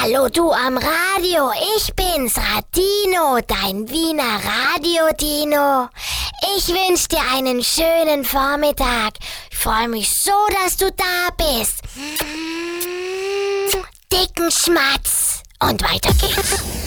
Hallo du am Radio, ich bin's, Radino, dein Wiener Radio-Dino. Ich wünsch dir einen schönen Vormittag. Ich freue mich so, dass du da bist. Dicken Schmatz. Und weiter geht's.